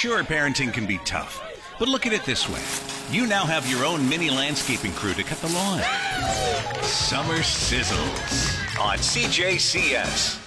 Sure, parenting can be tough, but look at it this way. You now have your own mini landscaping crew to cut the lawn. Summer sizzles on CJCS.